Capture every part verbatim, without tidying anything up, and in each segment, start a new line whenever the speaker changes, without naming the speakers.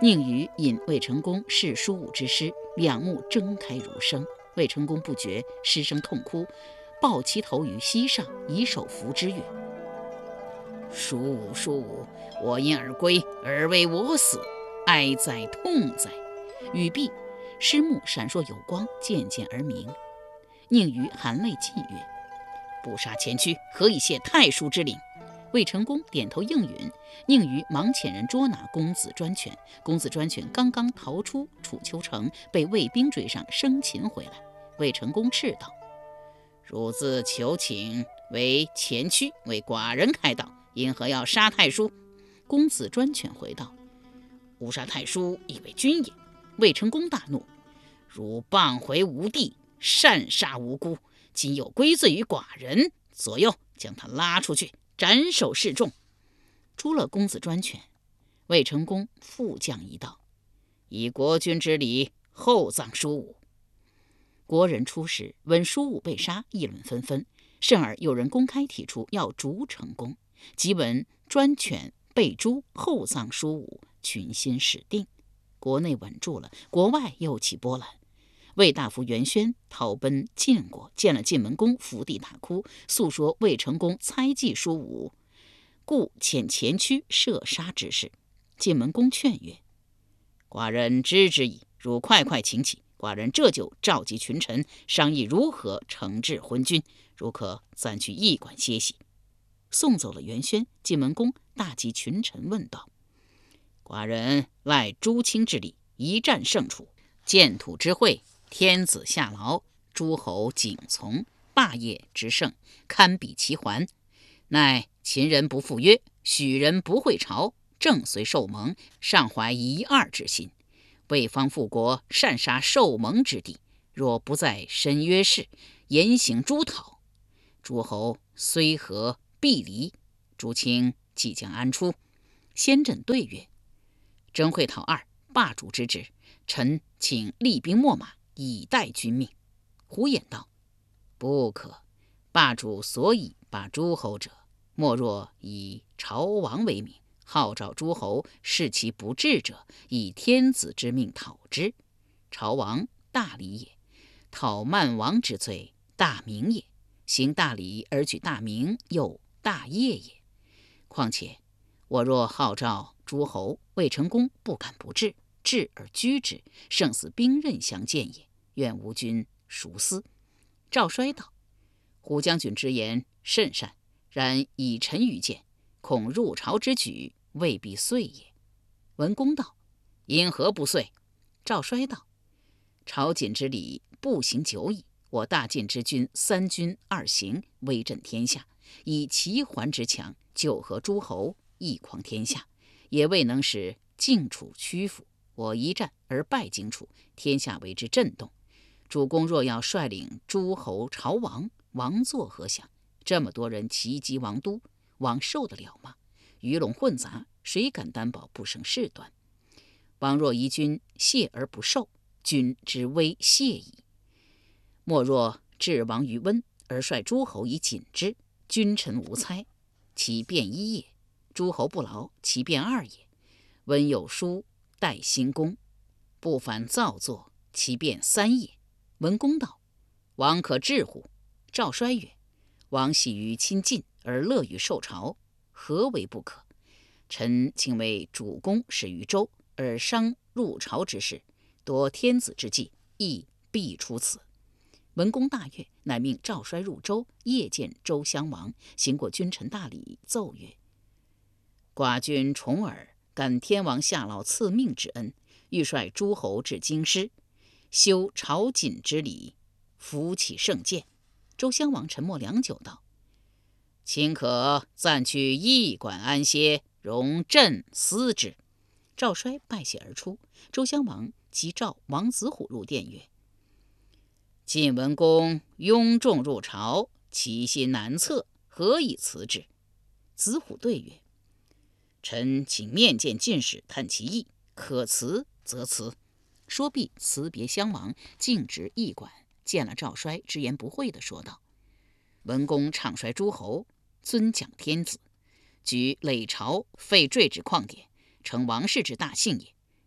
宁于引魏成功视叔武之师，两目睁开如生。魏成功不觉，失声痛哭，抱其头于膝上，以手扶之曰：叔武，叔武，我因而归，而为我死，哀哉痛哉！语毕，师目闪烁有光，渐渐而明。宁于含泪进曰：不杀前驱，何以谢太叔之令？魏成功点头应允。宁于忙遣人捉拿公子专权。公子专权刚刚逃出楚丘城，被魏兵追上，生擒回来。魏成功斥道：汝自求请为前驱，为寡人开道，因何要杀太叔？公子专权回道：吾杀太叔，以为君也。魏成功大怒：汝谤回吾地，擅杀无辜，今又归罪于寡人，左右将他拉出去，斩首示众。诛了公子专权。魏成功复降一道：以国君之礼，厚葬叔武。国人出使，闻叔武被杀，议论纷纷，甚而有人公开提出要逐成功。即闻专权被诛，厚葬叔武，群心始定。国内稳住了，国外又起波澜。魏大夫袁宣逃奔晋国，见了晋文公，伏地大哭，诉说魏成功猜忌叔武，故遣前驱射杀之事。晋文公劝曰：寡人知之矣，汝快快请起，寡人这就召集群臣，商议如何惩治昏君，汝可暂去驿馆歇息。送走了袁宣，晋文公大集群臣，问道：寡人赖诸卿之力，一战胜楚，建土之会，天子下劳，诸侯景从，霸业之盛，堪比齐桓。乃秦人不赴约，许人不会朝，正随受盟，尚怀一二之心。魏方复国，擅杀受盟之地，若不在申约事，严刑诛讨，诸侯虽和必离，诸卿即将安出？先轸对曰：征会讨二，霸主之职，臣请厉兵秣马，以待君命。胡衍道：不可，霸主所以霸诸侯者，莫若以朝王为名，号召诸侯，视其不治者，以天子之命讨之。朝王大礼也，讨慢王之罪，大名也。行大礼而举大名，又大业也。况且我若号召诸侯，魏成功不敢不治，治而居之，胜似兵刃相见也。愿吾君熟思。赵衰道：胡将军之言甚善，然以臣愚见，恐入朝之举未必遂也。文公道：因何不遂？赵衰道：朝觐之礼不行久矣，我大晋之君三军二行，威震天下，以齐桓之强，救和诸侯，一匡天下，也未能使晋楚屈服。我一战而败荆楚，天下为之震动。主公若要率领诸侯朝王，王作何想？这么多人齐击王都，王受得了吗？鱼龙混杂，谁敢担保不生事端？王若疑君谢而不受，君之威谢矣。莫若置王于温，而率诸侯以谨之，君臣无猜，其变一也；诸侯不劳，其变二也。温有书待兴公，不反造作，其变三也。文公道：王可治乎？赵衰曰：王喜于亲近，而乐于受朝，何为不可？臣请为主公始于周，而商入朝之事，夺天子之计，亦必出此。文公大悦，乃命赵衰入周，夜见周襄王，行过君臣大礼，奏曰：寡君重耳，感天王下劳赐命之恩，欲率诸侯至京师，修朝觐之礼，扶起圣鉴。周襄王沉默良久，道：卿可暂去驿馆安歇，容朕思之。赵衰拜谢而出。周襄王即召王子虎入殿曰：晋文公拥众入朝，其心难测，何以辞之？子虎对曰：臣请面见进士，探其意，可辞则辞。说毕，辞别襄王，径直驿馆，见了赵衰，直言不讳地说道：文公唱衰诸侯，尊讲天子，举累朝废坠之旷典，成王室之大幸也。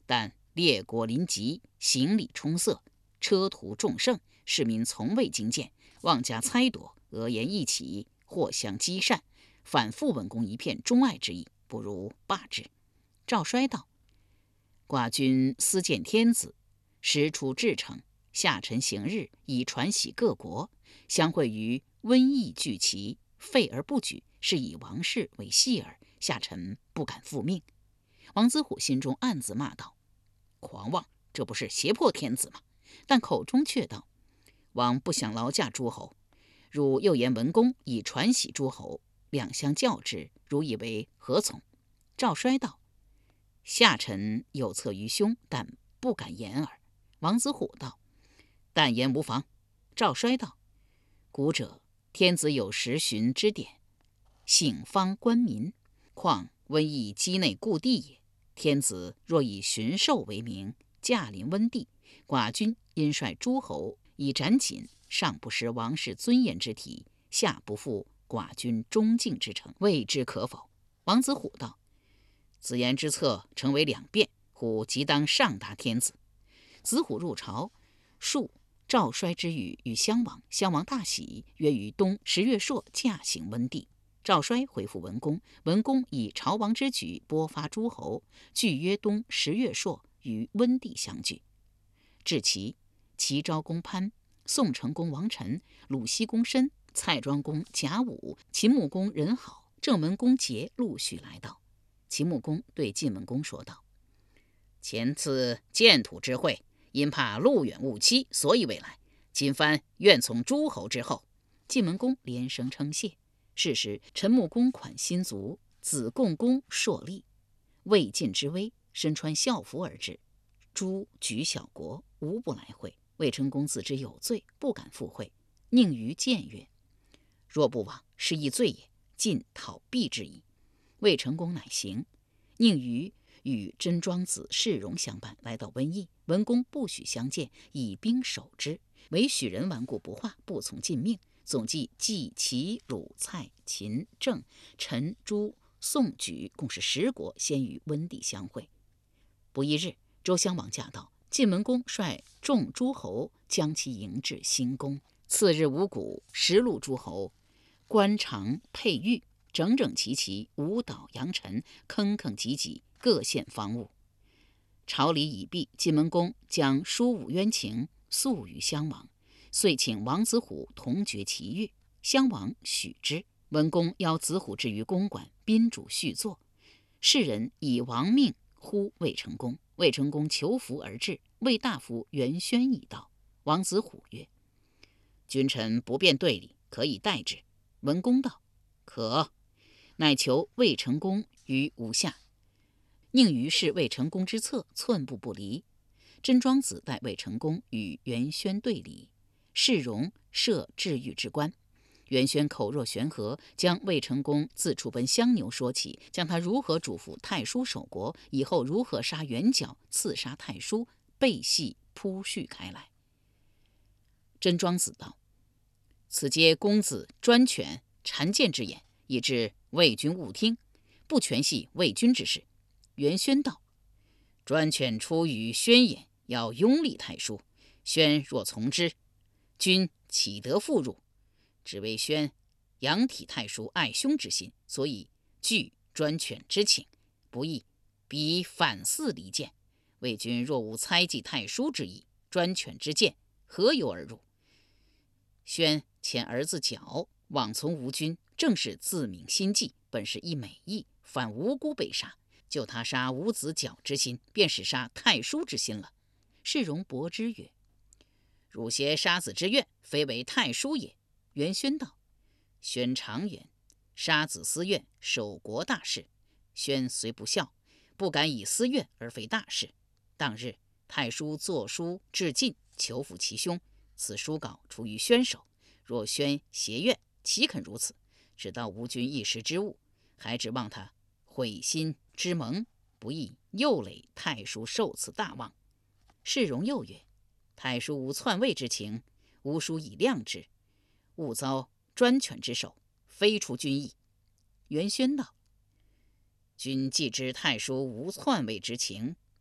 但列国临急，行李充塞，车途众盛，市民从未经见，妄加猜夺，讹言一起，或相激善，反复文公一片钟爱之意，不如罢之。赵衰道：寡君思见天子，时出至诚，下臣行日，以传喜各国，相会于瘟疫俱齐，废而不举，是以王室为戏耳，下臣不敢复命。王子虎心中暗自骂道：狂妄，这不是胁迫天子吗？但口中却道：王不想劳驾诸侯，汝又言文公以传喜诸侯，两相较之，汝以为何从？赵衰道：下臣有策于胸，但不敢言耳。王子虎道：但言无妨。赵衰道：古者天子有时旬之典，省方官民，况瘟疫畿内故地也。天子若以巡狩为名，驾临温地，寡君因率诸侯以斩锦，上不失王室尊严之体，下不负寡君忠敬之诚，谓之可否？王子虎道：子言之策诚为两变，虎即当上达天子。子虎入朝，述赵衰之语与襄王，襄王大喜，约于冬十月朔驾行温地。赵衰回复文公，文公以朝王之举拨发诸侯，俱约冬十月朔于温地相聚。至齐，齐昭公潘、宋成公王臣、鲁西公申、蔡庄公贾武、秦穆公任好、郑文公桀陆续来到。秦穆公对晋文公说道：前次建土之会，因怕路远误期，所以未来。今番愿从诸侯之后。晋文公连声称谢。是时，陈穆公款新卒，子贡公硕立，魏晋之威，身穿校服而至。诸举小国，无不来会。魏成公自知有罪，不敢赴会。宁于谏曰：若不往，是亦罪也，晋讨避之矣。魏成公乃行。宁于与真庄子世荣相伴，来到温邑。文公不许相见，以兵守之，唯许人顽固不化，不从晋命。总计冀、齐、鲁、蔡、秦、郑、陈、朱、宋、举共是十国，先于温地相会。不一日，周襄王驾到，晋文公率众诸侯将其迎至新宫。次日五谷，十路诸侯官常佩玉，整整齐齐，舞蹈扬尘，铿铿汲汲，各献方物。朝礼已毕，晋文公将书武冤情诉于襄王，遂请王子虎同决其乐。襄王许之。文公邀子虎至于公馆，宾主叙坐。世人以王命呼魏成公，魏成公求服而至。魏大夫元宣已到。王子虎曰：君臣不便对礼，可以代之。文公道：可。乃求魏成公于吴下。宁于是魏成公之侧，寸步不离。真庄子代魏成公与元宣对礼。世荣设治狱之官。元宣口若悬河，将魏成公自出奔襄牛说起，将他如何嘱咐太叔守国，以后如何杀元角、刺杀太叔，背细铺叙开来。真庄子道：此皆公子专权谗见之言，以致魏君误听，不全系魏君之事。元宣道：专权出于宣言，要拥立太叔，宣若从之，君岂得复入？只为宣仰体太叔爱兄之心，所以据专权之请，不义彼反似离间。魏君若无猜忌太叔之意，专权之见何由而入？宣遣儿子角往从吴君，正是自明心计，本是一美意，反无辜被杀。就他杀伍子角之心，便是杀太叔之心了。世荣驳之曰：汝挟杀子之愿，非为太叔也。元宣道：宣长远，杀子思愿，守国大事。宣虽不孝，不敢以私怨而非大事。当日太叔作书致晋，求抚其兄，此书稿出于宣手。若宣挟怨，岂肯如此？只道吴君一时之误，还指望他悔心之盟，不亦又累太叔受此大望。世荣又曰：太叔无篡位之情，吾叔以谅之，勿遭专权之手，非出君意。元宣道：君既知太叔无篡位之情，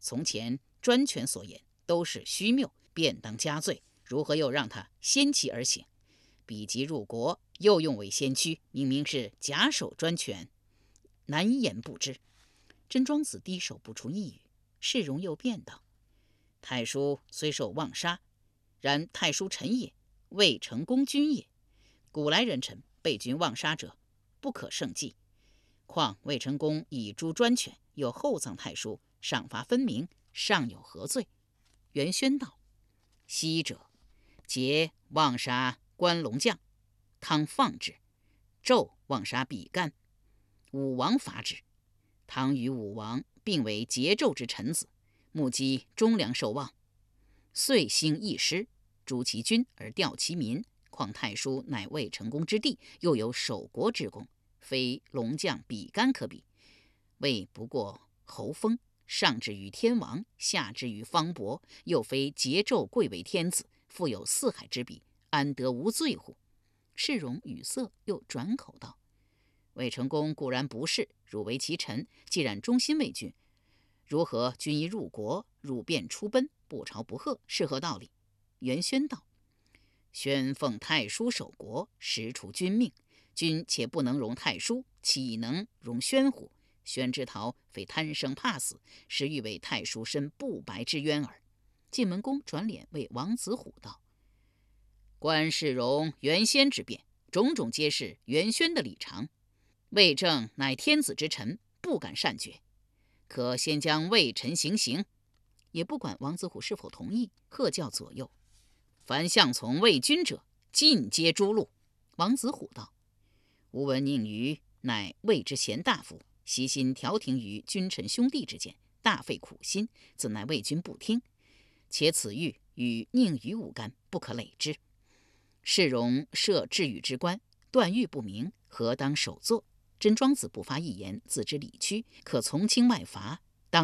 从前专权所言都是虚谬，便当加罪，如何又让他先期而行？比及入国，又用为先驱，明明是假手专权，难言不知。真庄子低首不出一语。世荣又辩道：太叔虽受妄杀，然太叔臣也，未成功君也。古来人臣被君妄杀者，不可胜计。况魏成功以诛专权，又厚葬太叔，赏罚分明，尚有何罪？袁宣道：昔者桀妄杀关龙将，汤放之；纣妄杀比干，武王伐之。汤与武王并为桀纣之臣子，目击忠良受望，遂兴一师，诛其君而吊其民。况太叔乃魏成功之弟，又有守国之功，非龙将比干可比。魏不过侯封，上至于天王，下至于方伯，又非桀纣贵为天子，复有四海之比，安得无罪乎？世荣语塞，又转口道：魏成功固然不是，汝为其臣，既然忠心为君，如何君一入国，汝便出奔，不朝不贺，是何道理？袁宣道：宣奉太叔守国，实除君命，君且不能容太叔，岂能容宣乎？宣之逃非贪生怕死，是欲为太叔申不白之冤耳。晋文公转脸为王子虎道：观世荣、袁先之辩，种种皆是袁宣的理常。魏正乃天子之臣，不敢擅决，可先将魏臣行刑。也不管王子虎是否同意，喝叫左右：凡向从魏君者，尽皆诛戮。王子虎道：吾闻宁虞乃魏之贤大夫，悉心调停于君臣兄弟之间，大费苦心，怎奈魏君不听？且此狱与宁虞无干，不可累之。世荣设治狱之官，断狱不明，何当首作？真庄子不发一言，自知理屈，可从轻外罚，